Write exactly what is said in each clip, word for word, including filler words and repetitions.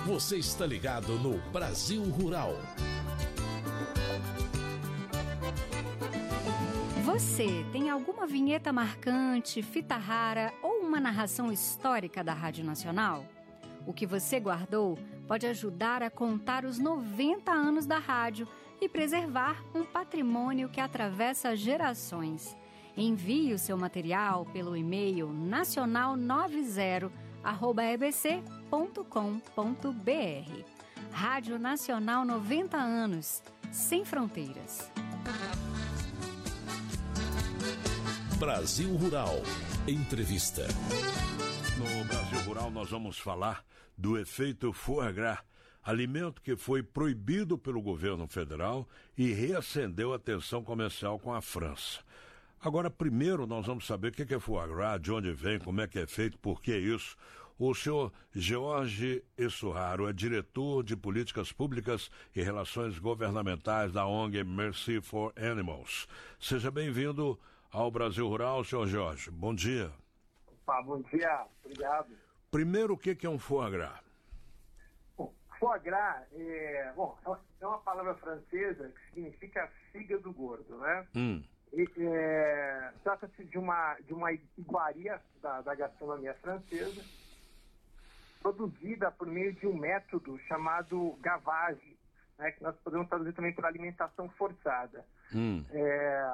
Você está ligado no Brasil Rural. Você tem alguma vinheta marcante, fita rara ou uma narração histórica da Rádio Nacional? O que você guardou pode ajudar a contar os noventa anos da rádio e preservar um patrimônio que atravessa gerações. Envie o seu material pelo e-mail nacional noventa arroba e b c ponto com ponto b r. Rádio Nacional noventa anos, sem fronteiras. Brasil Rural. Entrevista. No Brasil Rural nós vamos falar do efeito foie gras, alimento que foi proibido pelo governo federal e reacendeu a tensão comercial com a França. Agora, primeiro nós vamos saber o que é foie gras, de onde vem, como é que é feito, por que isso. O senhor Jorge Essurraro é diretor de políticas públicas e relações governamentais da O N G Mercy for Animals. Seja bem-vindo ao Brasil Rural, senhor Jorge. Bom dia. Opa, bom dia. Obrigado. Primeiro, o que é um foie gras? Bom, foie gras é, bom, é uma palavra francesa que significa fígado gordo, né? Hum. E, é, trata-se de uma, de uma iguaria da, da gastronomia francesa, produzida por meio de um método chamado gavage, né, que nós podemos traduzir também por alimentação forçada. Hum. É,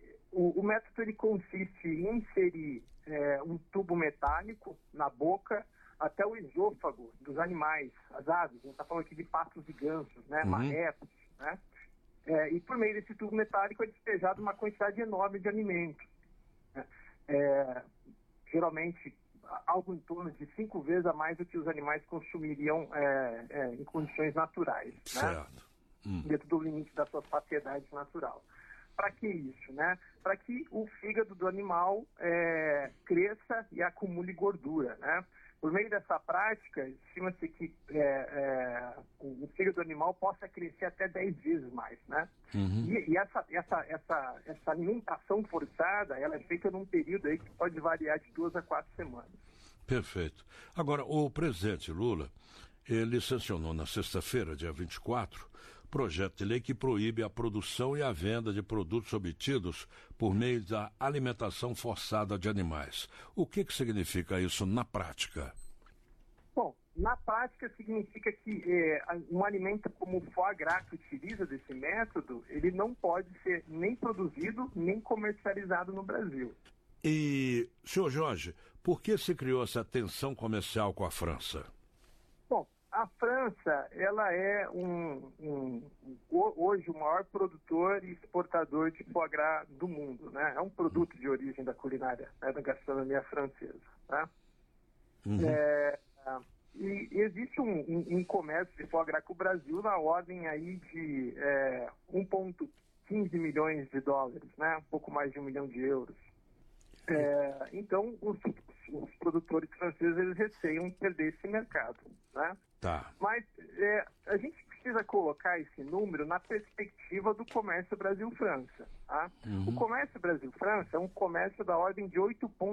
o, o método ele consiste em inserir é, um tubo metálico na boca até o esôfago dos animais, as aves. A gente está falando aqui de patos e gansos, né, Uhum. marretos, né? É, e por meio desse tubo metálico é despejado uma quantidade enorme de alimento. Né? É, geralmente algo em torno de cinco vezes a mais do que os animais consumiriam é, é, em condições naturais, né? Certo. Hum. Dentro do limite da sua saciedade natural. Para que isso, né? Para que o fígado do animal é, cresça e acumule gordura, né? Por meio dessa prática, estima-se que é, é, o, o fígado do animal possa crescer até dez vezes mais, né? Uhum. E, e essa, essa, essa, essa alimentação forçada, ela é feita num período aí que pode variar de duas a quatro semanas. Perfeito. Agora, o presidente Lula, ele sancionou na sexta-feira, dia vinte e quatro, projeto de lei que proíbe a produção e a venda de produtos obtidos por meio da alimentação forçada de animais. O que, que significa isso na prática? Bom, na prática significa que é, um alimento como o foie gras que utiliza desse método, ele não pode ser nem produzido nem comercializado no Brasil. E, senhor Jorge, por que se criou essa tensão comercial com a França? Bom, a França, ela é um, um, hoje o maior produtor e exportador de foie gras do mundo, né? É um produto de origem da culinária, né, da gastronomia francesa, né? Uhum. É, e existe um, um, um comércio de foie gras com o Brasil na ordem aí de é, um vírgula quinze milhões de dólares, né? Um pouco mais de um milhão de euros. É, então, os, os produtores franceses eles receiam perder esse mercado, né? Tá. Mas é, a gente precisa colocar esse número na perspectiva do comércio Brasil-França. Tá? Uhum. O comércio Brasil-França é um comércio da ordem de oito